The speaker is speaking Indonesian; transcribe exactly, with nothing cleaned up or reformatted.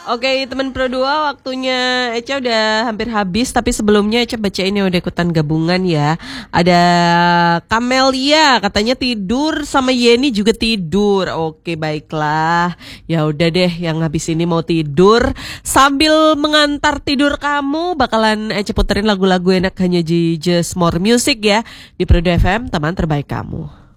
Oke, teman Pro dua, waktunya Eca udah hampir habis, tapi sebelumnya Eca bacain yang udah ikutan gabungan ya. Ada Kamelia katanya tidur, sama Yeni juga tidur. Oke, baiklah. Ya udah deh, yang habis ini mau tidur sambil mengantar tidur kamu bakalan Eca puterin lagu-lagu enak hanya di Just More Music ya di Pro dua F M, teman terbaik kamu.